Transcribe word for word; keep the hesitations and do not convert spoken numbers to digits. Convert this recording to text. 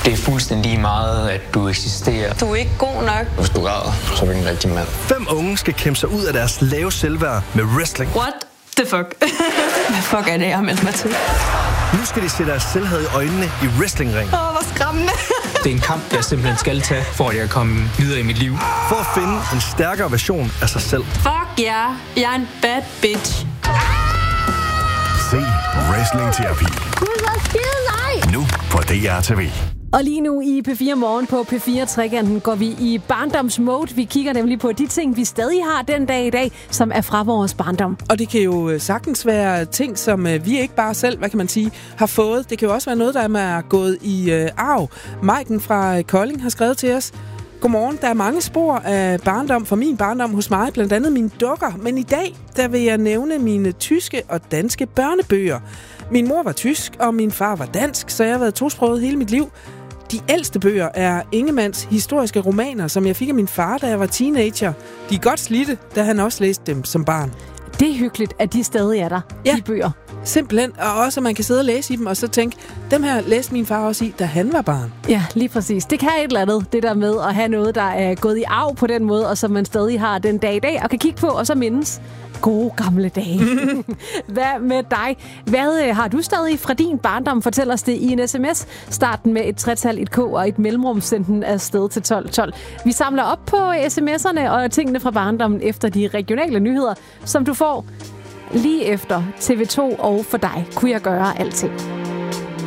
Det er fuldstændig lige meget, at du eksisterer. Du er ikke god nok. Hvis du græder, så er du ikke en rigtig mand. Fem unge skal kæmpe sig ud af deres lave selvværd med wrestling. What the fuck? Hvad fuck er det, jeg har meldt mig til? Nu skal de se deres selvhed i øjnene i wrestlingring. Åh, oh, hvor skræmmende. Det er en kamp, jeg simpelthen skal tage, for at jeg kan komme videre i mit liv. For at finde en stærkere version af sig selv. Fuck ja, yeah. Jeg er en bad bitch. Se Wrestling-terapi. Gud, hvor skide nej! Nu på D R T V. Og lige nu i P fire Morgen på P fire-trekanten går vi i barndomsmode. Vi kigger nemlig på de ting, vi stadig har den dag i dag, som er fra vores barndom. Og det kan jo sagtens være ting, som vi ikke bare selv, hvad kan man sige, har fået. Det kan jo også være noget, der er gået i øh, arv. Maiken fra Kolding har skrevet til os. Godmorgen, der er mange spor af barndom fra min barndom hos mig, blandt andet mine dukker. Men i dag, der vil jeg nævne mine tyske og danske børnebøger. Min mor var tysk, og min far var dansk, så jeg har været tosproget hele mit liv. De ældste bøger er Ingemanns historiske romaner, som jeg fik af min far, da jeg var teenager. De er godt slidte, da han også læste dem som barn. Det er hyggeligt, at de stadig er der, ja, de bøger. Simpelthen, og også at man kan sidde og læse i dem, og så tænke, dem her læste min far også i, da han var barn. Ja, lige præcis. Det kan et eller andet, det der med at have noget, der er gået i arv på den måde, og som man stadig har den dag i dag, og kan kigge på, og så mindes gode gamle dage. Hvad med dig? Hvad har du stadig fra din barndom? Fortæl os det i en sms. Start den med et tretal, et k og et mellemrum. Send den afsted til tolv tolv. Vi samler op på sms'erne og tingene fra barndommen efter de regionale nyheder, som du får lige efter T V to og For dig kunne jeg gøre alting.